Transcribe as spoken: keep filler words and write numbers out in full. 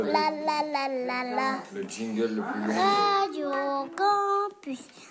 La la la la la. Le jingle le plus long. Radio Campus.